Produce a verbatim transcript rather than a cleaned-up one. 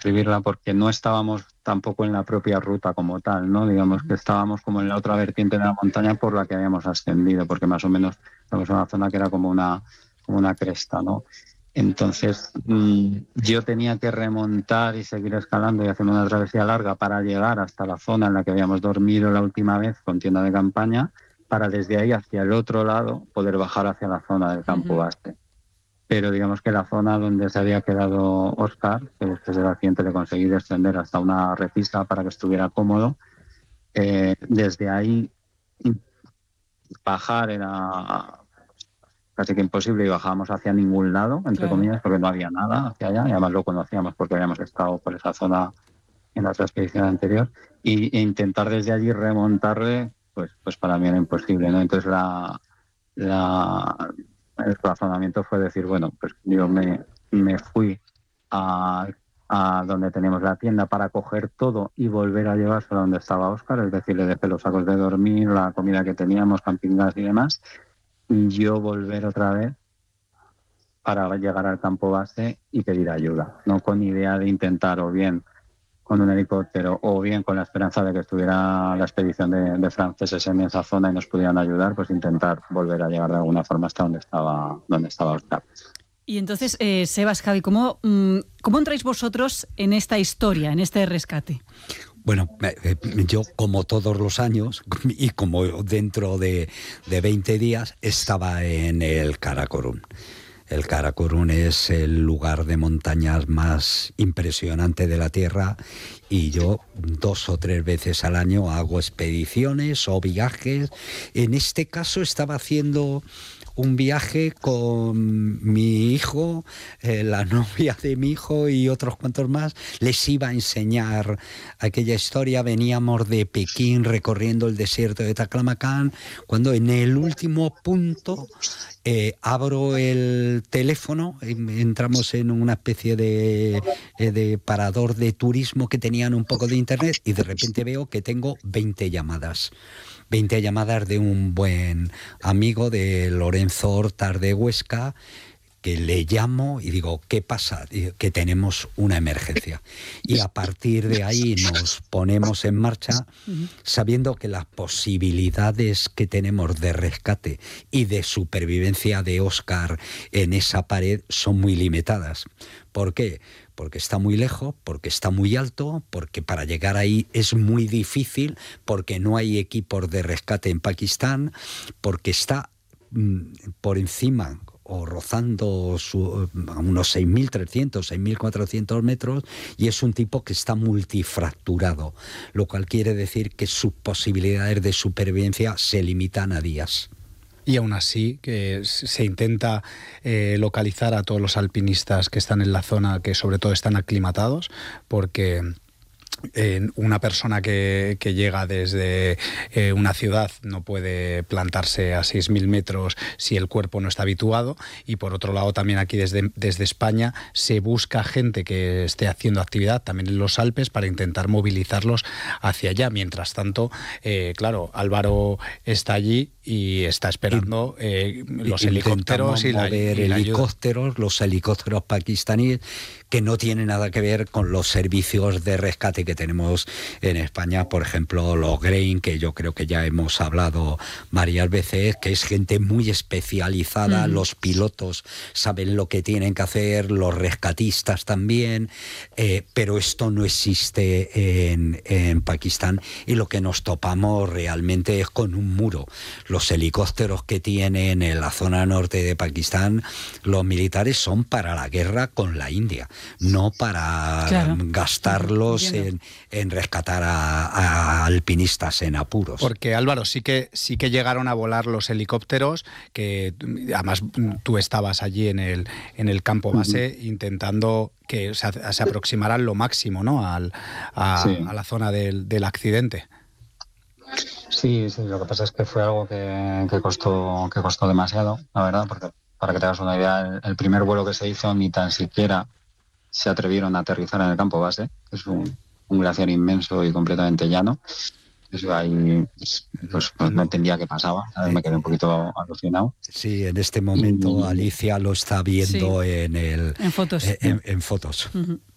describirla porque no estábamos tampoco en la propia ruta como tal, ¿no? Digamos que estábamos como en la otra vertiente de la montaña por la que habíamos ascendido, porque más o menos estamos en una zona que era como una, como una cresta, ¿no? Entonces mmm, yo tenía que remontar y seguir escalando y haciendo una travesía larga para llegar hasta la zona en la que habíamos dormido la última vez con tienda de campaña, para desde ahí hacia el otro lado poder bajar hacia la zona del campo base. Pero digamos que la zona donde se había quedado Óscar, que después del accidente le conseguí descender hasta una repisa para que estuviera cómodo, eh, desde ahí bajar era casi que imposible y bajábamos hacia ningún lado, entre Claro. comillas, porque no había nada hacia allá, y además lo conocíamos porque habíamos estado por esa zona en la otra expedición anterior, y, e intentar desde allí remontarle, pues, pues para mí era imposible, ¿no? Entonces la, la, el razonamiento fue decir, bueno, pues yo me, me fui a, a donde teníamos la tienda para coger todo y volver a llevárselo a donde estaba Óscar, es decir, le dejé los sacos de dormir, la comida que teníamos, camping gas y demás, y yo volver otra vez para llegar al campo base y pedir ayuda, no con idea de intentar o bien con un helicóptero o bien con la esperanza de que estuviera la expedición de, de franceses en esa zona y nos pudieran ayudar, pues intentar volver a llegar de alguna forma hasta donde estaba, donde estaba Óscar. Y entonces, eh, Sebas, Javi, ¿cómo, mmm, ¿cómo entráis vosotros en esta historia, en este rescate? Bueno, eh, yo como todos los años y como dentro de, de veinte días estaba en el Karakorum. El Karakorum es el lugar de montañas más impresionante de la Tierra y yo dos o tres veces al año hago expediciones o viajes. En este caso estaba haciendo un viaje con mi hijo, eh, la novia de mi hijo y otros cuantos más. Les iba a enseñar aquella historia. Veníamos de Pekín recorriendo el desierto de Taklamakan, cuando en el último punto eh, abro el teléfono, entramos en una especie de, de parador de turismo que tenían un poco de internet y de repente veo que tengo veinte llamadas. veinte llamadas de un buen amigo de Lorenzo Hortas de Huesca, que le llamo y digo, ¿qué pasa? Que tenemos una emergencia. Y a partir de ahí nos ponemos en marcha sabiendo que las posibilidades que tenemos de rescate y de supervivencia de Óscar en esa pared son muy limitadas. ¿Por qué? Porque está muy lejos, porque está muy alto, porque para llegar ahí es muy difícil, porque no hay equipos de rescate en Pakistán, porque está mmm, por encima o rozando su, a unos seis mil trescientos, seis mil cuatrocientos metros, y es un tipo que está multifracturado, lo cual quiere decir que sus posibilidades de supervivencia se limitan a días. Y aún así que se intenta eh, localizar a todos los alpinistas que están en la zona, que sobre todo están aclimatados, porque Eh, una persona que, que llega desde eh, una ciudad no puede plantarse a seis mil metros si el cuerpo no está habituado, y por otro lado también aquí desde, desde España se busca gente que esté haciendo actividad también en los Alpes para intentar movilizarlos hacia allá. Mientras tanto, eh, claro, Álvaro está allí y está esperando eh, los helicópteros y la, mover y la helicópteros, ayuda. los helicópteros pakistaníes, que no tiene nada que ver con los servicios de rescate que tenemos en España, por ejemplo, los Grain, que yo creo que ya hemos hablado varias veces, que es gente muy especializada, mm. los pilotos saben lo que tienen que hacer, los rescatistas también, eh, pero esto no existe en, en Pakistán, y lo que nos topamos realmente es con un muro. Los helicópteros que tienen en la zona norte de Pakistán, los militares son para la guerra con la India, no para claro. gastarlos en, en rescatar a, a alpinistas en apuros. Porque Álvaro, sí que sí que llegaron a volar los helicópteros, que además tú estabas allí en el en el campo base uh-huh. intentando que se, se aproximaran lo máximo, ¿no? Al, a, sí. a la zona del, del accidente. Sí, sí, lo que pasa es que fue algo que, que costó que costó demasiado, la verdad, porque para que te hagas una idea, el, el primer vuelo que se hizo ni tan siquiera se atrevieron a aterrizar en el campo base, que es un, un glaciar inmenso y completamente llano. Eso ahí, pues, pues no entendía qué pasaba, ¿sabes? Me quedé un poquito alucinado. Sí, en este momento y... Alicia lo está viendo sí. en el en fotos. En, en fotos. Uh-huh.